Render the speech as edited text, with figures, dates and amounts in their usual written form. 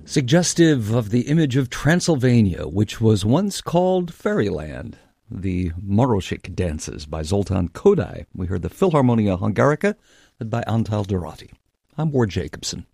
Suggestive of the image of Transylvania, which was once called Fairyland. The Maroshik Dances by Zoltan Kodály. We heard the Philharmonia Hungarica, led by Antal Dorati. I'm Ward Jacobson.